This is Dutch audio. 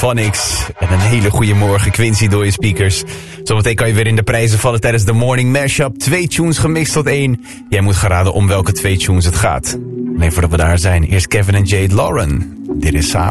Phonics. En een hele goede morgen, Quincy, door je speakers. Zometeen kan je weer in de prijzen vallen tijdens de Morning Mashup. 2 tunes gemixt tot 1. Jij moet gaan raden om welke 2 tunes het gaat. Alleen voordat we daar zijn, eerst Kevin en Jade Lauren. Dit is Samen.